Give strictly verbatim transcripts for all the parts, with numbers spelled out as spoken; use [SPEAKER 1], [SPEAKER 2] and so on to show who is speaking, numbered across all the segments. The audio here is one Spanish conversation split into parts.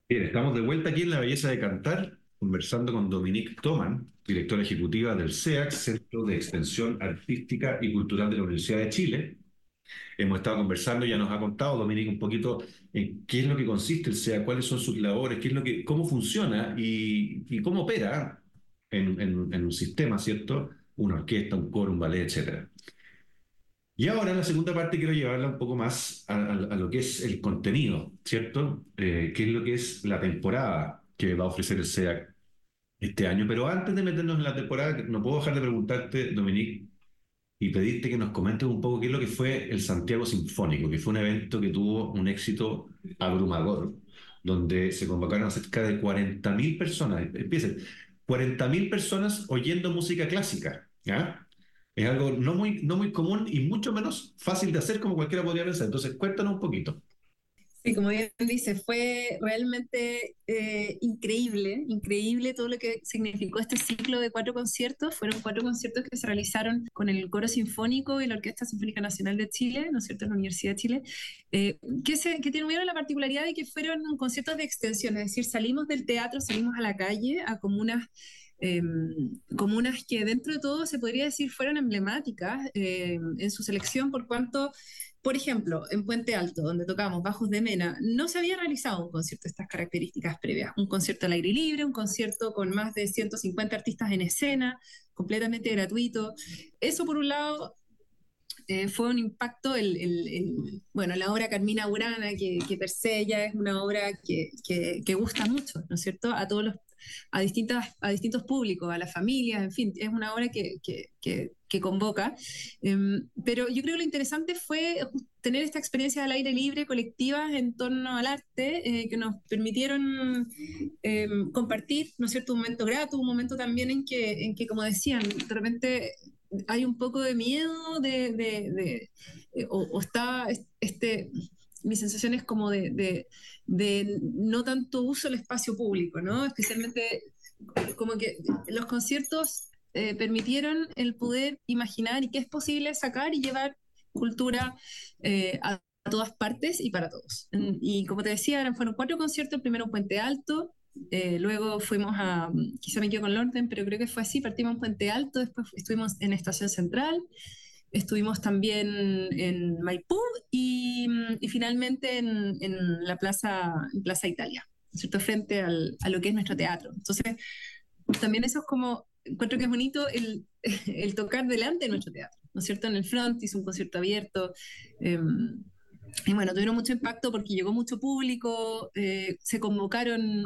[SPEAKER 1] Bien, estamos de vuelta aquí en La Belleza de Cantar, conversando con Dominique Toman, directora ejecutiva del CEAC, Centro de Extensión Artística y Cultural de la Universidad de Chile. Hemos estado conversando, ya nos ha contado Dominique un poquito en qué es lo que consiste el CEAC, cuáles son sus labores, qué es lo que, cómo funciona y, y cómo opera en, en- en un sistema, ¿cierto? Una orquesta, un coro, un ballet, etcétera. Y ahora en la segunda parte quiero llevarla un poco más a, a- a lo que es el contenido, ¿cierto? Eh, qué es lo que es la temporada que va a ofrecer el SEAC este año. Pero antes de meternos en la temporada, no puedo dejar de preguntarte, Dominique, y pedirte que nos comentes un poco qué es lo que fue el Santiago Sinfónico, que fue un evento que tuvo un éxito abrumador, donde se convocaron a cerca de cuarenta mil personas. Empiecen, cuarenta mil personas oyendo música clásica, ¿ya? Es algo no muy, no muy común y mucho menos fácil de hacer como cualquiera podría pensar. Entonces, cuéntanos un poquito.
[SPEAKER 2] Sí, como bien dice, fue realmente eh, increíble, increíble todo lo que significó este ciclo de cuatro conciertos. Fueron cuatro conciertos que se realizaron con el Coro Sinfónico y la Orquesta Sinfónica Nacional de Chile, ¿no es cierto?, en la Universidad de Chile, eh, que, se, que tuvieron la particularidad de que fueron conciertos de extensión, es decir, salimos del teatro, salimos a la calle, a comunas eh, comunas que dentro de todo se podría decir fueron emblemáticas eh, en su selección por cuanto, por ejemplo, en Puente Alto, donde tocamos Bajos de Mena, no se había realizado un concierto de estas características previas. Un concierto al aire libre, un concierto con más de ciento cincuenta artistas en escena, completamente gratuito. Eso por un lado eh, fue un impacto, el, el, el, bueno, la obra Carmina Burana, que, que per se ya es una obra que, que, que gusta mucho, ¿no es cierto?, a todos los, a, distintas, a distintos públicos, a las familias, en fin, es una obra que, que, que, que convoca. Um, pero yo creo que lo interesante fue tener esta experiencia al aire libre, colectivas, en torno al arte, eh, que nos permitieron eh, compartir, ¿no es cierto?, un momento grato, un momento también en que, en que como decían, de repente hay un poco de miedo de, de, de eh, o, o, está este, mi sensación es como de, de, de, no tanto uso del espacio público, ¿no? Especialmente como que los conciertos eh, permitieron el poder imaginar y que es posible sacar y llevar cultura eh, a, a todas partes y para todos. Y como te decía, eran, fueron cuatro conciertos, el primero en Puente Alto, eh, luego fuimos a, quizá me quedo con el orden, pero creo que fue así, partimos en Puente Alto, después estuvimos en Estación Central, estuvimos también en Maipú y, y finalmente en, en, la plaza, en Plaza Italia, ¿cierto?, frente al, a lo que es nuestro teatro. Entonces, también eso es como, encuentro que es bonito el, el tocar delante de nuestro teatro, ¿no es cierto? En el front hizo un concierto abierto. Eh, y bueno, tuvieron mucho impacto porque llegó mucho público, eh, se convocaron,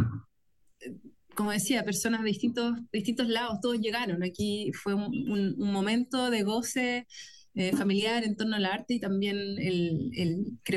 [SPEAKER 2] como decía, personas de distintos, de distintos lados, todos llegaron. Aquí fue un, un, un momento de goce eh, familiar en torno al arte y también el, el, creo